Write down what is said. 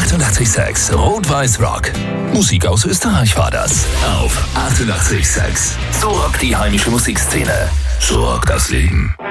88,6 Rot-Weiß Rock. Musik aus Österreich war das. Auf 88,6. So rockt die heimische Musikszene. So rockt das Leben.